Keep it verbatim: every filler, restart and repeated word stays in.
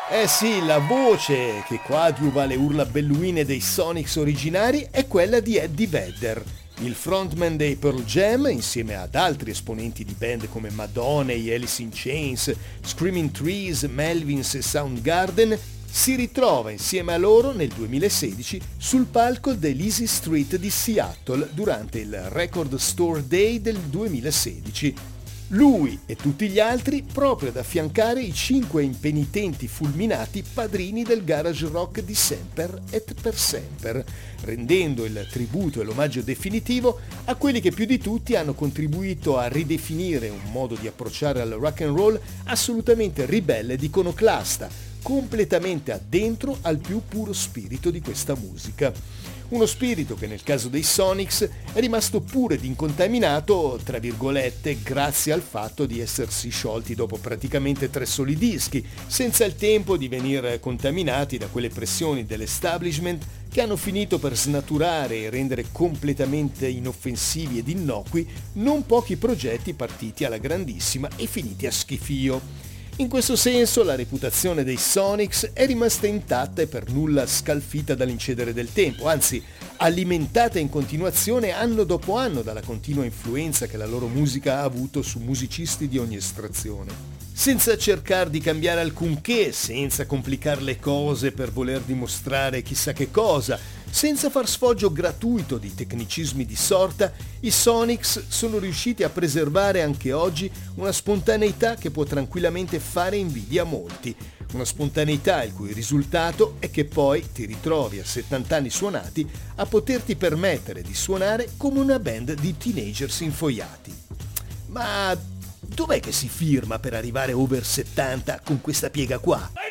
Eh sì, la voce che coadiuva le urla belluine dei Sonics originari è quella di Eddie Vedder. Il frontman dei Pearl Jam, insieme ad altri esponenti di band come Madonna, Alice in Chains, Screaming Trees, Melvins e Soundgarden, si ritrova insieme a loro nel duemilasedici sul palco dell'Easy Street di Seattle durante il Record Store Day del duemilasedici. Lui e tutti gli altri proprio ad affiancare i cinque impenitenti fulminati padrini del garage rock di Semper et per Semper, rendendo il tributo e l'omaggio definitivo a quelli che più di tutti hanno contribuito a ridefinire un modo di approcciare al rock and roll assolutamente ribelle ed iconoclasta, completamente addentro al più puro spirito di questa musica. Uno spirito che nel caso dei Sonics è rimasto pure ed incontaminato, tra virgolette, grazie al fatto di essersi sciolti dopo praticamente tre soli dischi, senza il tempo di venire contaminati da quelle pressioni dell'establishment che hanno finito per snaturare e rendere completamente inoffensivi ed innocui non pochi progetti partiti alla grandissima e finiti a schifio. In questo senso la reputazione dei Sonics è rimasta intatta e per nulla scalfita dall'incedere del tempo, anzi alimentata in continuazione anno dopo anno dalla continua influenza che la loro musica ha avuto su musicisti di ogni estrazione. Senza cercare di cambiare alcunché, senza complicare le cose per voler dimostrare chissà che cosa, senza far sfoggio gratuito di tecnicismi di sorta, i Sonics sono riusciti a preservare anche oggi una spontaneità che può tranquillamente fare invidia a molti. Una spontaneità il cui risultato è che poi ti ritrovi a settanta anni suonati a poterti permettere di suonare come una band di teenagers infoiati. Ma dov'è che si firma per arrivare over settanta con questa piega qua?